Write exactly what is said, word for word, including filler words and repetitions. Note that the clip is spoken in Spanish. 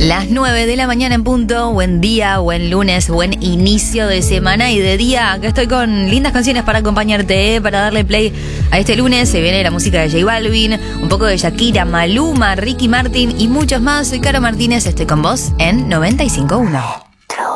Las nueve de la mañana en punto, buen día, buen lunes, buen inicio de semana y de día. Acá estoy con lindas canciones para acompañarte, ¿eh? Para darle play a este lunes. Se viene la música de J Balvin, un poco de Shakira, Maluma, Ricky Martin y muchos más. Soy Caro Martínez, estoy con vos en noventa y cinco punto uno.